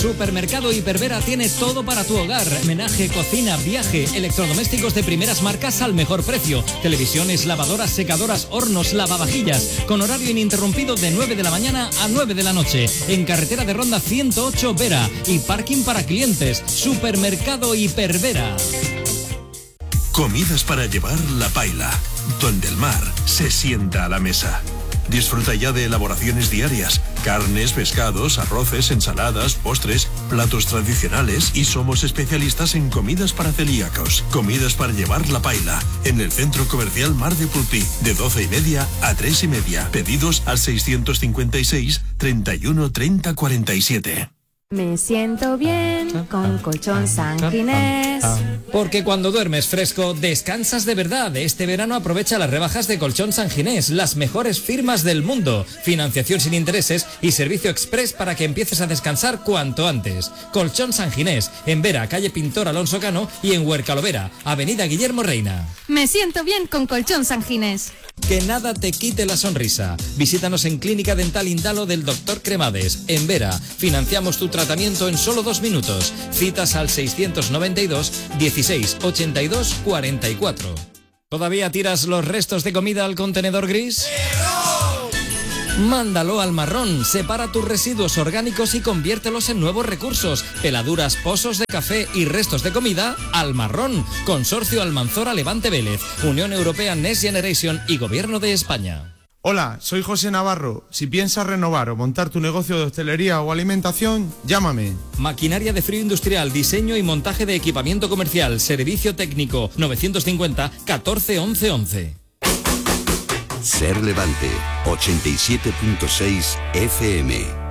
Supermercado Hipervera tiene todo para tu hogar. Menaje, cocina, viaje, electrodomésticos de primeras marcas al mejor precio. Televisiones, lavadoras, secadoras, hornos, lavavajillas. Con horario ininterrumpido de 9 de la mañana a 9 de la noche. En carretera de Ronda 108 Vera. Y parking para clientes. Supermercado Hipervera. Comidas para llevar La Paila, donde el mar se sienta a la mesa. Disfruta ya de elaboraciones diarias, carnes, pescados, arroces, ensaladas, postres, platos tradicionales y somos especialistas en comidas para celíacos. Comidas para llevar La Paila, en el Centro Comercial Mar de Pulpí, de 12:30 a 3:30. Pedidos al 656 31 30 47. Me siento bien con Colchón San Ginés. Porque cuando duermes fresco, descansas de verdad. Este verano aprovecha las rebajas de Colchón San Ginés, las mejores firmas del mundo. Financiación sin intereses y servicio express para que empieces a descansar cuanto antes. Colchón San Ginés, en Vera, calle Pintor Alonso Cano, y en Huercalovera, avenida Guillermo Reina. Me siento bien con Colchón San Ginés. Que nada te quite la sonrisa. Visítanos en Clínica Dental Indalo del Dr. Cremades, en Vera. Financiamos tu tratamiento en solo 2 minutos. Citas al 692 16 82 44. ¿Todavía tiras los restos de comida al contenedor gris? Mándalo al marrón, separa tus residuos orgánicos y conviértelos en nuevos recursos. Peladuras, pozos de café y restos de comida al marrón. Consorcio Almanzora Levante Vélez, Unión Europea Next Generation y Gobierno de España. Hola, soy José Navarro. Si piensas renovar o montar tu negocio de hostelería o alimentación, llámame. Maquinaria de frío industrial, diseño y montaje de equipamiento comercial, servicio técnico, 950 14 11 11. Ser Levante, 87.6 FM.